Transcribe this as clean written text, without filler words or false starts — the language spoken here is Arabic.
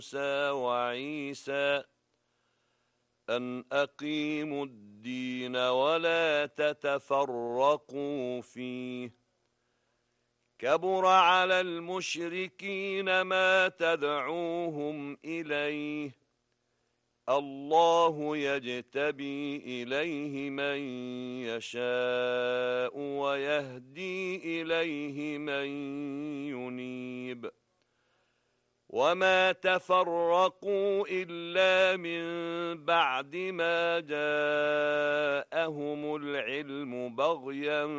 موسى وعيسى أن أقيموا الدين ولا تتفرقوا فيه كبر على المشركين ما تدعوهم إليه الله يجتبي إليه من يشاء ويهدي إليه من ينيب وما تفرقوا إلا من بعد ما جاءهم العلم بغيا